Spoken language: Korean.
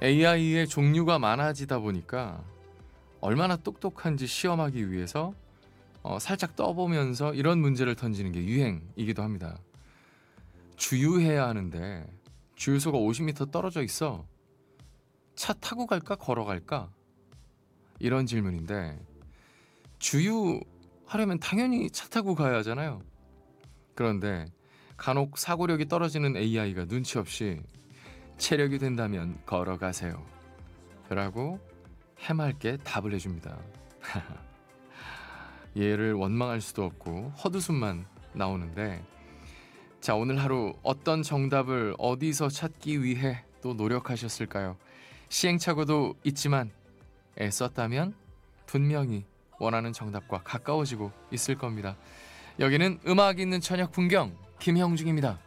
AI의 종류가 많아지다 보니까 얼마나 똑똑한지 시험하기 위해서 살짝 떠보면서 이런 문제를 던지는 게 유행이기도 합니다. 주유해야 하는데 주유소가 50m 떨어져 있어. 차 타고 갈까 걸어갈까? 이런 질문인데, 주유하려면 당연히 차 타고 가야 하잖아요. 그런데 간혹 사고력이 떨어지는 AI가 눈치 없이 체력이 된다면 걸어가세요 라고 해맑게 답을 해줍니다. 얘를 원망할 수도 없고 헛웃음만 나오는데, 자, 오늘 하루 어떤 정답을 어디서 찾기 위해 또 노력하셨을까요? 시행착오도 있지만 애썼다면 분명히 원하는 정답과 가까워지고 있을 겁니다. 여기는 음악 있는 저녁 풍경 김형중입니다.